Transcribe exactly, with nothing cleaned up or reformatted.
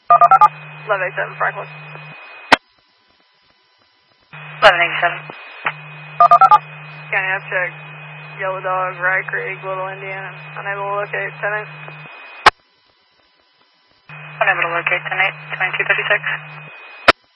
eleven eighty-seven Franklin. eleven eighty-seven. County abstract, Yellow Dog, Rye Creek, Little Indian, unable to locate tenant. Unable to locate tenant, twenty-two thirty-six.